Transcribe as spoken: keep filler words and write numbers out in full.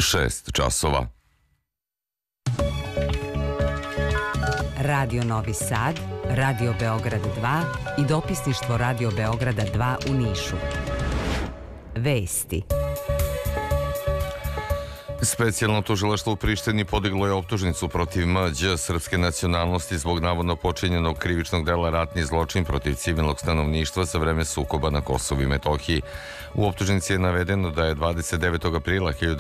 šest časova. Radio Novi Sad, Radio Beograd dva i dopisništvo Radio Beograda dva u Nišu. Vesti. Specijalno tužilaštvo u Prištini podiglo je optužnicu protiv M Đ srpske nacionalnosti zbog navodno počinjenog krivičnog dela ratni zločin protiv civilnog stanovništva za vreme sukoba na Kosovu i Metohiji. U optužnici je navedeno da je dvadeset devetog aprila